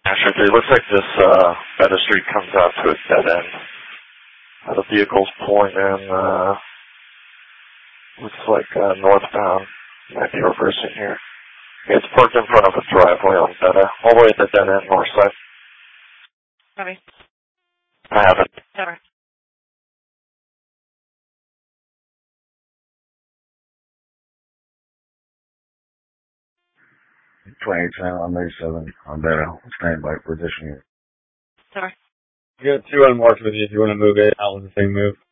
Sure, 3. Looks like this Beta Street comes out to a dead end. The vehicle's pulling in, looks like northbound. Might be reversing here. It's parked in front of a driveway on Beta, all the way at the dead end north side. Copy. I have it. Over. On May 7 on Beta. Standby position here. Over. You got 2 unmarked with you if you want to move it. That was the same move.